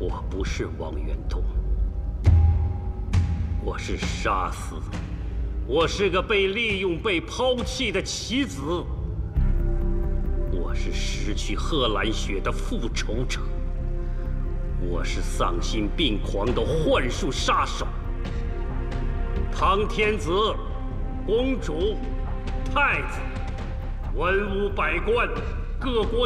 我不是王元通，我是沙司，我是个被利用、被抛弃的棋子，我是失去贺兰雪的复仇者，我是丧心病狂的幻术杀手。唐天子、公主、太子、文武百官、各国